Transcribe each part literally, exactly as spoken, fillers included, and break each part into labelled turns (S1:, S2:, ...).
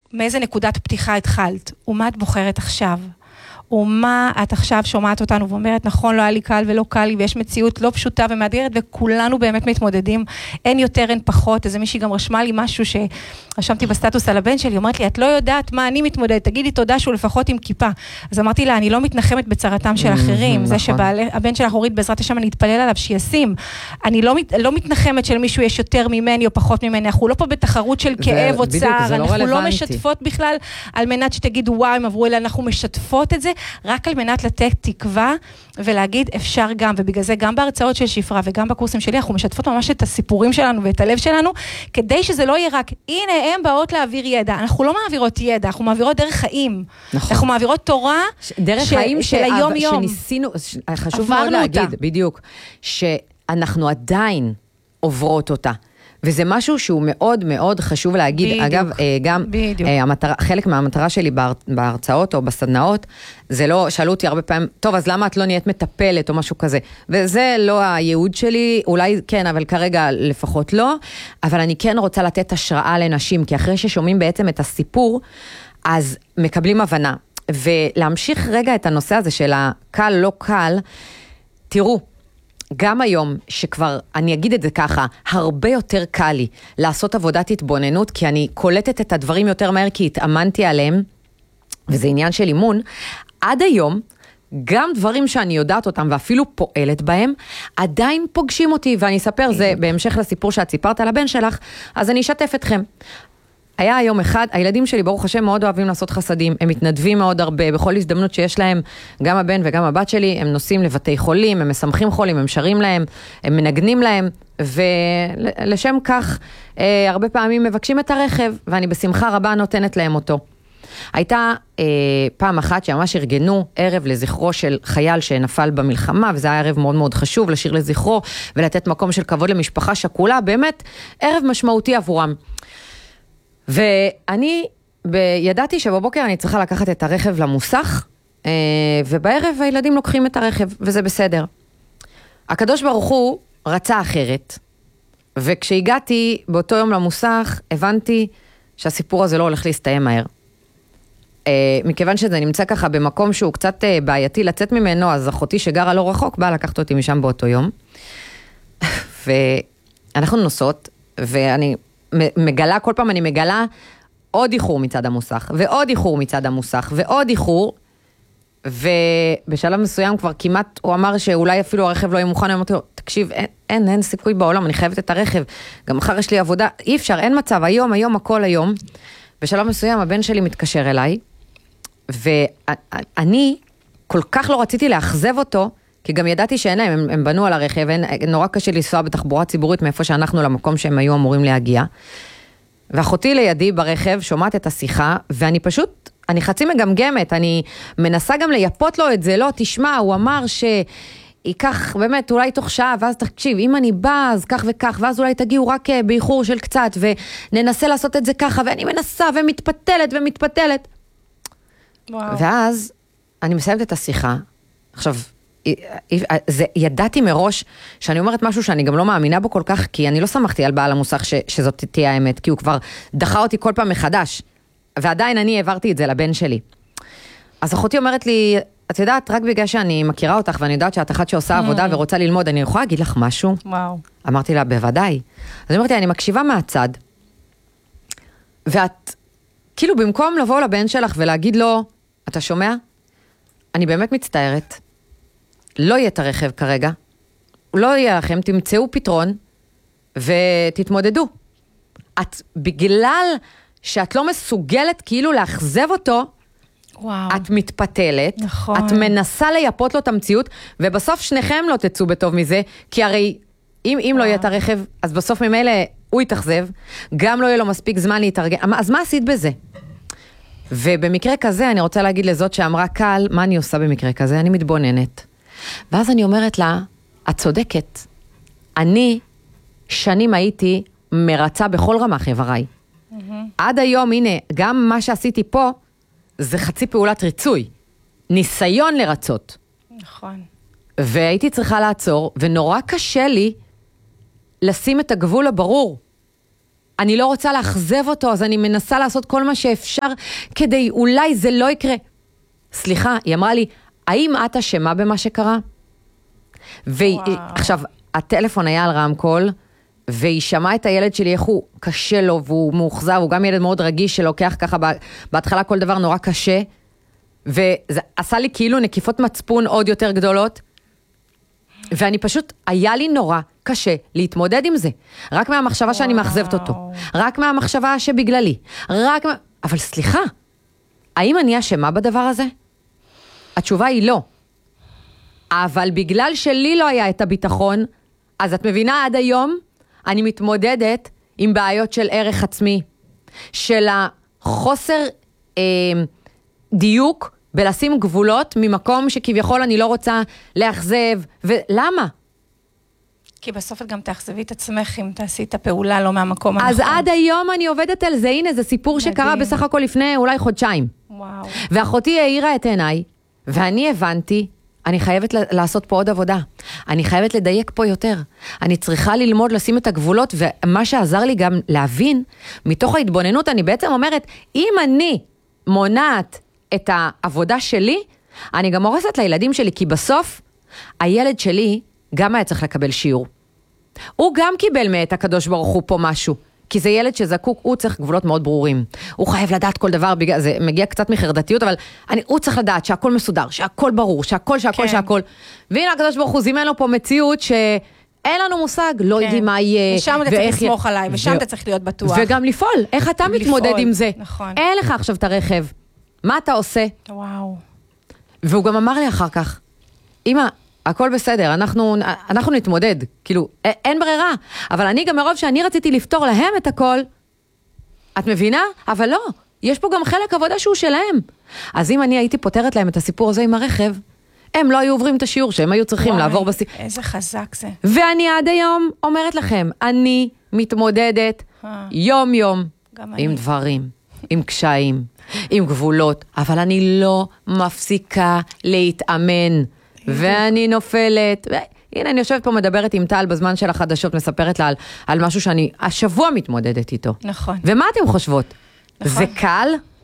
S1: מאיזה נקודת פתיחה התחלת, ומה את בוחרת עכשיו? ומה את עכשיו שומעת אותנו ואומרת, נכון, לא היה לי קל ולא קל לי, ויש מציאות לא פשוטה ומאתגרת, וכולנו באמת מתמודדים, אין יותר, אין פחות. איזה מישהי גם רשמה לי משהו שרשמתי בסטטוס על הבן שלי, אומרת לי, את לא יודעת מה אני מתמודדת, תגידי תודה שהוא לפחות עם כיפה. אז אמרתי לה, אני לא מתנחמת בצרתם של אחרים, זה שהבן שלך הוריד בעזרת השם, אני אתפלל עליו שישים. אני לא מתנחמת של מישהו יש יותר ממני או פחות ממני, אנחנו לא פה בתחרות של כאב או צער, אנחנו לא משתפות בכלל על מנת שתגידו, וואי, הם עברו אליה, אנחנו משתפות את זה, רק על מנת לתת תקווה ולהגיד אפשר גם, ובגלל זה גם בהרצאות של שפרה וגם בקורסים שלי, אנחנו משתפות ממש את הסיפורים שלנו ואת הלב שלנו, כדי שזה לא יהיה רק, הנה הם באות להעביר ידע, אנחנו לא מעבירות ידע, אנחנו מעבירות דרך חיים, נכון. אנחנו מעבירות תורה
S2: דרך
S1: ש...
S2: חיים
S1: של היום יום.
S2: שניסינו, חשוב מאוד להגיד, אותה. בדיוק, שאנחנו עדיין עוברות אותה. וזה משהו שהוא מאוד מאוד חשוב להגיד. בדיוק, אגב, גם בדיוק. המטרה, חלק מהמטרה שלי בהרצאות או בסדנאות, זה לא, שאלו אותי הרבה פעמים, טוב, אז למה את לא נהיית מטפלת או משהו כזה? וזה לא הייעוד שלי, אולי כן, אבל כרגע לפחות לא, אבל אני כן רוצה לתת השראה לנשים, כי אחרי ששומעים בעצם את הסיפור, אז מקבלים הבנה. ולהמשיך רגע את הנושא הזה של הקל, לא קל, תראו, גם היום, שכבר, אני אגיד את זה ככה, הרבה יותר קל לי לעשות עבודת התבוננות, כי אני קולטת את הדברים יותר מהר, כי התאמנתי עליהם, וזה עניין של אימון. עד היום, גם דברים שאני יודעת אותם, ואפילו פועלת בהם, עדיין פוגשים אותי, ואני אספר, זה בהמשך לסיפור שאת סיפרת על הבן שלך, אז אני אשתף אתכם. היה היום אחד, הילדים שלי ברוך השם מאוד אוהבים לעשות חסדים, הם מתנדבים מאוד הרבה, בכל הזדמנות שיש להם, גם הבן וגם הבת שלי, הם נוסעים לבתי חולים, הם משמחים חולים, הם שרים להם, הם מנגנים להם, ולשם כך, אה, הרבה פעמים מבקשים את הרכב, ואני בשמחה רבה נותנת להם אותו. הייתה אה, פעם אחת שממש ארגנו ערב לזכרו של חייל שנפל במלחמה, וזה היה ערב מאוד מאוד חשוב, לשיר לזכרו, ולתת מקום של כבוד למשפחה שכולה, באמת ערב משמעותי עבורם. ואני ידעתי שבבוקר אני צריכה לקחת את הרכב למוסך, ובערב הילדים לוקחים את הרכב, וזה בסדר. הקדוש ברוך הוא רצה אחרת, וכשהגעתי באותו יום למוסך, הבנתי שהסיפור הזה לא הולך להסתיים מהר. מכיוון שזה נמצא ככה במקום שהוא קצת בעייתי לצאת ממנו, אז אחותי שגרה לא רחוק, באה לקחת אותי משם באותו יום. ואנחנו נוסעות, ואני מגלה, כל פעם אני מגלה עוד איחור מצד המוסך, ועוד איחור מצד המוסך, ועוד איחור, ובשלב מסוים כבר כמעט, הוא אמר שאולי אפילו הרכב לא יהיה מוכן, אני אמרתי לו, תקשיב, אין, אין, אין סיכוי בעולם, אני חייבת את הרכב, גם אחר יש לי עבודה, אי אפשר, אין מצב, היום, היום, הכל היום. בשלב מסוים הבן שלי מתקשר אליי, ואני כל כך לא רציתי לאכזב אותו, כי גם ידעתי שאין להם, הם, הם בנו על הרכב, אין, נורא קשה לנסוע בתחבורה ציבורית מאיפה שאנחנו למקום שהם היו אמורים להגיע. ואחותי לידי ברכב שומעת את השיחה, ואני פשוט, אני חצי מגמגמת, אני מנסה גם לייפות לו את זה, לא, תשמע, הוא אמר שייקח באמת אולי תוך שעה, ואז תקשיב, אם אני בא, אז כך וכך, ואז אולי תגיעו רק באיחור של קצת, וננסה לעשות את זה ככה, ואני מנסה ומתפתלת ומתפתלת. וואו. ואז אני מסיימת את השיחה, עכשיו, זה, ידעתי מראש שאני אומרת משהו שאני גם לא מאמינה בו כל כך, כי אני לא שמחתי על בעל המוסך ש, שזאת תהיה האמת, כי הוא כבר דחה אותי כל פעם מחדש, ועדיין אני העברתי את זה לבן שלי. אז אחותי אומרת לי, את יודעת, רק בגלל שאני מכירה אותך, ואני יודעת שאת אחת שעושה עבודה ורוצה ללמוד, אני יכולה להגיד לך משהו?
S1: וואו. אמרתי לה, בוודאי. אז אמרתי, אני מקשיבה מהצד, ואת, כאילו במקום לבוא לבן שלך ולהגיד לו, אתה שומע? אני באמת מצטערת. לא יהיה את הרכב כרגע, לא יהיה לכם, תמצאו פתרון, ותתמודדו. את, בגלל שאת לא מסוגלת כאילו להחזב אותו, וואו. את מתפתלת, נכון. את מנסה לייפות לו את המציאות, ובסוף שניכם לא תצאו בטוב מזה, כי הרי אם, אם לא יהיה את הרכב, אז בסוף ממילא הוא יתאכזב, גם לא יהיה לו מספיק זמן להתארגן, אז מה עשית בזה? ובמקרה כזה, אני רוצה להגיד לזאת שאמרה קל, מה אני עושה במקרה כזה? אני מתבוננת. ואז אני אומרת לה, את צודקת. אני שנים הייתי מרצה בכל רמ"ח איבריי. Mm-hmm. עד היום, הנה, גם מה שעשיתי פה, זה חצי פעולת ריצוי. ניסיון לרצות. נכון.
S2: והייתי צריכה לעצור, ונורא קשה לי לשים את הגבול הברור.
S1: אני לא רוצה לאכזב אותו, אז אני מנסה לעשות כל מה שאפשר, כדי אולי זה לא יקרה. סליחה, היא אמרה לי, האם את אשמה במה שקרה? ועכשיו, הטלפון היה על רמקול, והיא שמעה את הילד שלי, איך הוא קשה לו, והוא מאוחזב, הוא גם ילד מאוד רגיש, שלוקח ככה, בהתחלה כל דבר נורא קשה, וזה עשה לי כאילו נקיפות מצפון עוד יותר גדולות, ואני פשוט, היה לי נורא קשה להתמודד עם זה. רק מהמחשבה שאני מאכזבת אותו. רק מהמחשבה שבגללי. רק מה... אבל סליחה, האם אני אשמה בדבר הזה? התשובה היא לא. אבל בגלל שלי לא היה את הביטחון, אז את מבינה עד היום, אני מתמודדת עם בעיות של ערך עצמי, של החוסר אה, דיוק, בלשים גבולות ממקום שכביכול אני לא רוצה לאכזב, ולמה?
S3: כי בסוף את גם תאכזבי את עצמך אם תעשי את הפעולה לא מהמקום הנכון.
S1: אז עד היום אני עובדת על זה, הנה זה סיפור מדהים. שקרה בסך הכל לפני אולי חודשיים.
S3: וואו.
S1: ואחותי העירה את עיניי, ואני הבנתי, אני חייבת לעשות פה עוד עבודה. אני חייבת לדייק פה יותר. אני צריכה ללמוד לשים את הגבולות, ומה שעזר לי גם להבין, מתוך ההתבוננות אני בעצם אומרת, אם אני מונעת את העבודה שלי, אני גם הורסת לילדים שלי, כי בסוף, הילד שלי גם היה צריך לקבל שיעור. הוא גם קיבל מאת הקדוש ברוך הוא פה משהו, כי זה ילד שזקוק, הוא צריך גבולות מאוד ברורים. הוא חייב לדעת כל דבר, זה מגיע קצת מחרדתיות, אבל אני, הוא צריך לדעת שהכל מסודר, שהכל ברור, שהכל, שהכל, כן. שהכל. והנה הקדוש ברוך הוא זימן לו פה מציאות שאין לנו מושג, לא כן. יודעים מה יהיה.
S3: ושם אתה צריך לסמוך עליי, ושם ו... אתה צריך להיות בטוח.
S1: וגם לפעול, איך אתה מתמודד לפעול. עם זה?
S3: נכון.
S1: אין לך עכשיו את הרכב. מה אתה עושה?
S3: וואו.
S1: והוא גם אמר לי אחר כך, אמא, הכל בסדר, אנחנו, אנחנו נתמודד, כאילו, אין ברירה, אבל אני גם מרוב שאני רציתי לפתור להם את הכל, את מבינה? אבל לא, יש פה גם חלק עבודה שהוא שלהם. אז אם אני הייתי פותרת להם את הסיפור הזה עם הרכב, הם לא היו עוברים את השיעור שהם היו צריכים וואי, לעבור בסיפור.
S3: איזה חזק זה.
S1: ואני עד היום אומרת לכם, אני מתמודדת יום יום עם אני. דברים, עם קשיים, עם גבולות, אבל אני לא מפסיקה להתאמן. ואני נופלת, והנה אני יושבת פה מדברת עם טל בזמן של החדשות, מספרת לה על, על משהו שאני השבוע מתמודדת איתו.
S3: נכון.
S1: ומה אתם חושבות?
S3: נכון.
S1: זה קל?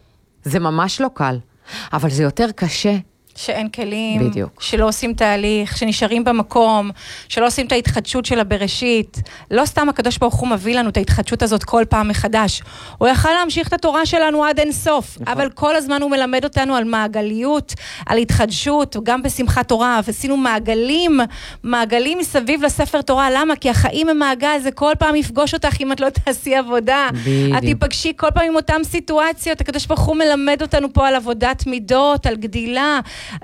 S1: זה ממש לא קל, אבל זה יותר קשה.
S3: שאין כלים,
S1: בדיוק.
S3: שלא עושים תהליך, שנשארים במקום, שלא עושים את ההתחדשות של הבראשית. לא סתם הקדוש ברוך הוא מביא לנו את ההתחדשות הזאת כל פעם מחדש. הוא יכל להמשיך את התורה שלנו עד אין סוף, נכון. אבל כל הזמן הוא מלמד אותנו על מעגליות, על התחדשות, גם בשמחת תורה, ועשינו מעגלים, מעגלים מסביב לספר תורה. למה? כי החיים הם מעגל, זה כל פעם יפגוש אותך אם את לא תעשי עבודה. בדיוק. את תיפגשי כל פעם עם אותם סיטואציות. הקדוש ברוך הוא מלמד אותנו פה על עבודת מידות, על גדילה.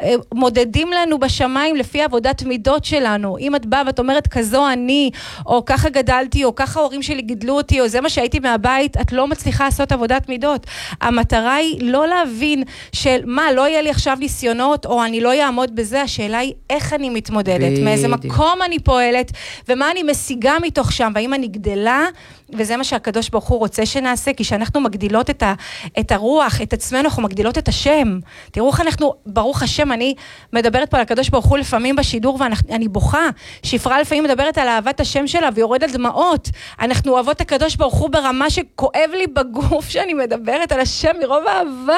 S3: מודדים לנו בשמיים לפי עבודת מידות שלנו. אם את באה ואת אומרת כזו אני, או ככה גדלתי, או ככה ההורים שלי גידלו אותי, או זה מה שהייתי מהבית, את לא מצליחה לעשות עבודת מידות. המטרה היא לא להבין של מה, לא יהיה לי עכשיו ניסיונות, או אני לא אעמוד בזה. השאלה היא איך אני מתמודדת, בדיוק. מאיזה מקום אני פועלת, ומה אני משיגה מתוך שם, והאם אני גדלה, וזה מה שהקדוש ברוך הוא רוצה שנעשה, כי שאנחנו מגדילות את, ה, את הרוח, את עצמנו, אנחנו מגדילות את השם. תראו איך אנחנו, ברוך השם, אני מדברת פה על הקדוש ברוך הוא לפעמים בשידור, ואני בוכה. שפרה לפעמים מדברת על אהבת השם שלה, ויורד על דמעות. אנחנו אוהבות הקדוש ברוך הוא ברמה שכואב לי בגוף, שאני מדברת על השם מרוב אהבה.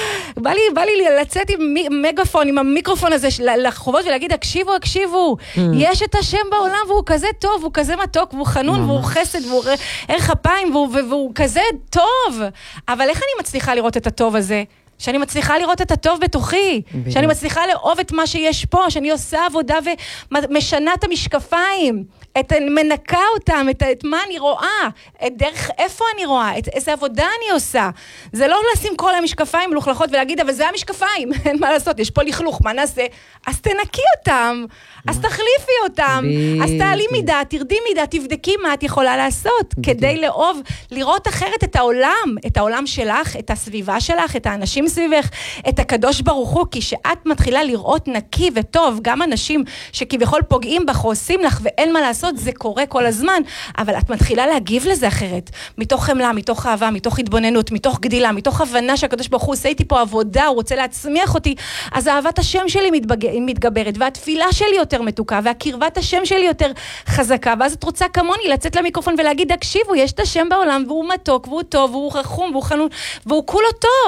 S3: בא לי, בא לי לצאת עם מגפון, עם המיקרופון הזה, לחובות ולהגיד, הקשיבו, הקשיבו. Mm. יש את השם בעולם, והוא כזה טוב, הוא כזה מתוק, והוא חנון, והוא חסד, והוא ערך אפיים, והוא, והוא כזה טוב. אבל איך אני מצליחה לראות את הטוב הזה? שאני מצליחה לראות את הטוב בתוכי, בדיוק. שאני מצליחה לאהוב את מה שיש פה, שאני עושה עבודה ומשנה את המשקפיים, את, מנקה אותם, את, את מה אני רואה, את דרך איפה אני רואה, את איזה עבודה אני עושה. זה לא לשים כל המשקפיים מלוכלכות ולהגיד, אבל זה המשקפיים, אין מה לעשות, יש פה לכלוך, מה נעשה? אז תנקי אותם, אז תחליפי אותם, אז תעלי מידה, תרדי מידה, תבדקי מה את יכולה לעשות, כדי לאהוב, לראות אחרת את העולם, את העולם שלך, את הסביבה שלך, את האנשים סביבך את הקדוש ברוך הוא, כי שאת מתחילה לראות נקי וטוב, גם אנשים שכביכול פוגעים בך, עושים לך ואין מה לעשות, זה קורה כל הזמן, אבל את מתחילה להגיב לזה אחרת, מתוך חמלה, מתוך אהבה, מתוך התבוננות, מתוך גדילה, מתוך הבנה שהקדוש ברוך הוא עושה איתי פה עבודה, הוא רוצה להצמיח אותי, אז אהבת השם שלי מתבג... מתגברת, והתפילה שלי יותר מתוקה, והקרבת השם שלי יותר חזקה, ואז את רוצה כמוני לצאת למיקרופון ולהגיד, תקשיבו, יש את השם בעולם, והוא מתוק, והוא טוב, והוא רחום, והוא חנון, והוא כולו טוב.